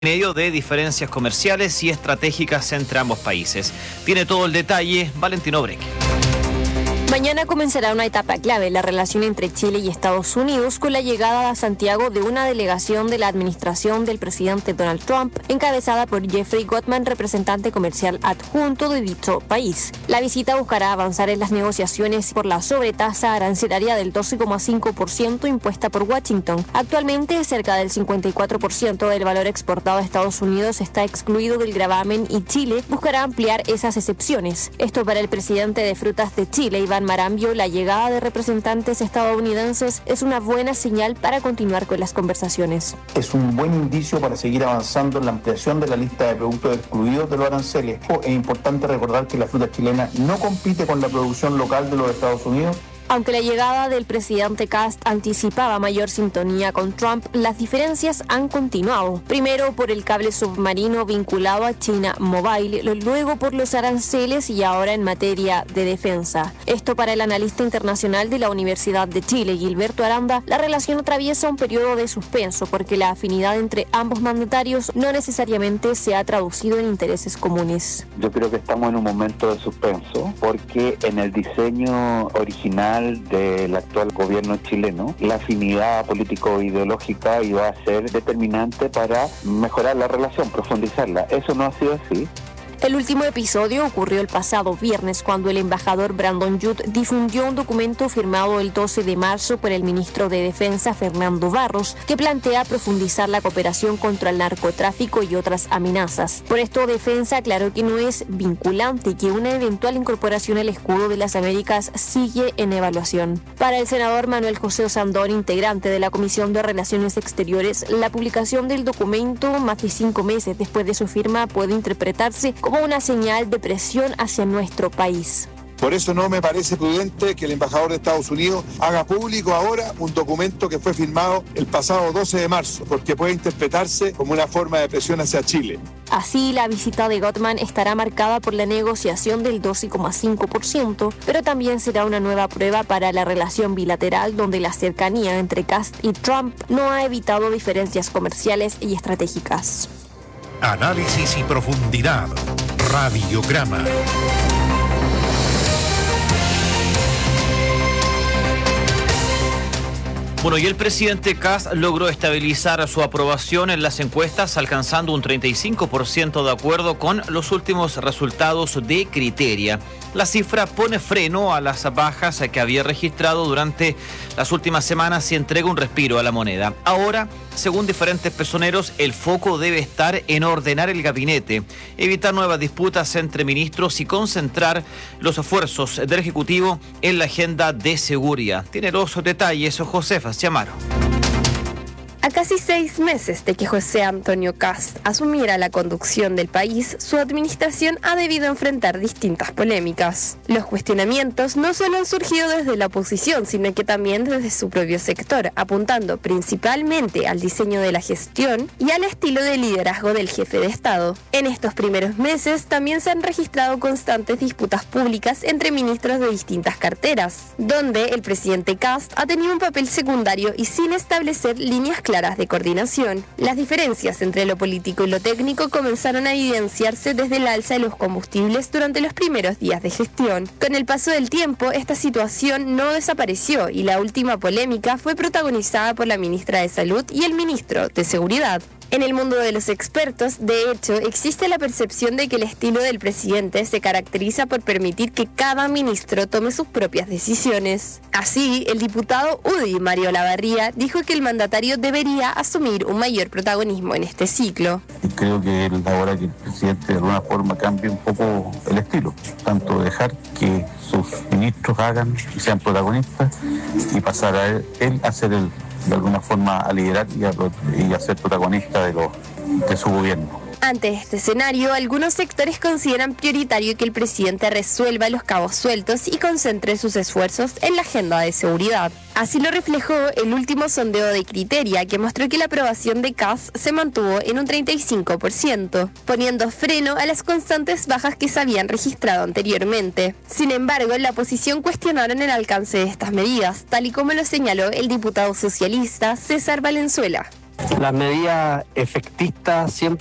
medio de diferencias comerciales y estratégicas entre ambos países. Tiene todo el detalle Valentino Breque. Mañana comenzará una etapa clave, la relación entre Chile y Estados Unidos, con la llegada a Santiago de una delegación de la administración del presidente Donald Trump, encabezada por Jeffrey Gotman, representante comercial adjunto de dicho país. La visita buscará avanzar en las negociaciones por la sobretasa arancelaria del 12,5% impuesta por Washington. Actualmente, cerca del 54% del valor exportado a Estados Unidos está excluido del gravamen y Chile buscará ampliar esas excepciones. Esto para el presidente de Frutas de Chile, Iván Marambio, la llegada de representantes estadounidenses es una buena señal para continuar con las conversaciones. Es un buen indicio para seguir avanzando en la ampliación de la lista de productos excluidos de los aranceles. Es importante recordar que la fruta chilena no compite con la producción local de los Estados Unidos. Aunque la llegada del presidente Kast anticipaba mayor sintonía con Trump, las diferencias han continuado. Primero por el cable submarino vinculado a China Mobile, luego por los aranceles y ahora en materia de defensa. Esto para el analista internacional de la Universidad de Chile, Gilberto Aranda, la relación atraviesa un periodo de suspenso porque la afinidad entre ambos mandatarios no necesariamente se ha traducido en intereses comunes. Yo creo que estamos en un momento de suspenso porque en el diseño original del actual gobierno chileno, la afinidad político-ideológica iba a ser determinante para mejorar la relación, profundizarla. Eso no ha sido así. El último episodio ocurrió el pasado viernes cuando el embajador Brandon Judd difundió un documento firmado el 12 de marzo por el ministro de Defensa Fernando Barros que plantea profundizar la cooperación contra el narcotráfico y otras amenazas. Por esto, Defensa aclaró que no es vinculante y que una eventual incorporación al escudo de las Américas sigue en evaluación. Para el senador Manuel José Osandón, integrante de la Comisión de Relaciones Exteriores, la publicación del documento más de 5 meses después de su firma puede interpretarse como una señal de presión hacia nuestro país. Por eso no me parece prudente que el embajador de Estados Unidos haga público ahora un documento que fue firmado el pasado 12 de marzo, porque puede interpretarse como una forma de presión hacia Chile. Así, la visita de Gotman estará marcada por la negociación del 12,5%, pero también será una nueva prueba para la relación bilateral donde la cercanía entre Kast y Trump no ha evitado diferencias comerciales y estratégicas. Análisis y profundidad. Radiograma. Bueno, y el presidente Kast logró estabilizar su aprobación en las encuestas, alcanzando un 35% de acuerdo con los últimos resultados de Criteria. La cifra pone freno a las bajas que había registrado durante las últimas semanas y entrega un respiro a la moneda. Ahora, según diferentes personeros, el foco debe estar en ordenar el gabinete, evitar nuevas disputas entre ministros y concentrar los esfuerzos del Ejecutivo en la agenda de seguridad. Tiene los detalles Josefa Ciamaro. A casi 6 meses de que José Antonio Kast asumiera la conducción del país, su administración ha debido enfrentar distintas polémicas. Los cuestionamientos no solo han surgido desde la oposición, sino que también desde su propio sector, apuntando principalmente al diseño de la gestión y al estilo de liderazgo del jefe de Estado. En estos primeros meses también se han registrado constantes disputas públicas entre ministros de distintas carteras, donde el presidente Kast ha tenido un papel secundario y sin establecer líneas claras de coordinación. Las diferencias entre lo político y lo técnico comenzaron a evidenciarse desde el alza de los combustibles durante los primeros días de gestión. Con el paso del tiempo, esta situación no desapareció y la última polémica fue protagonizada por la ministra de Salud y el ministro de Seguridad. En el mundo de los expertos, de hecho, existe la percepción de que el estilo del presidente se caracteriza por permitir que cada ministro tome sus propias decisiones. Así, el diputado UDI, Mario Olavarría, dijo que el mandatario debería asumir un mayor protagonismo en este ciclo. Creo que es la hora que el presidente de alguna forma cambie un poco el estilo, tanto dejar que sus ministros hagan y sean protagonistas y pasar a él a ser de alguna forma a liderar y a ser protagonista de su gobierno. Ante este escenario, algunos sectores consideran prioritario que el presidente resuelva los cabos sueltos y concentre sus esfuerzos en la agenda de seguridad. Así lo reflejó el último sondeo de Criteria, que mostró que la aprobación de Kast se mantuvo en un 35%, poniendo freno a las constantes bajas que se habían registrado anteriormente. Sin embargo, la oposición cuestionaron el alcance de estas medidas, tal y como lo señaló el diputado socialista César Valenzuela. Las medidas efectistas siempre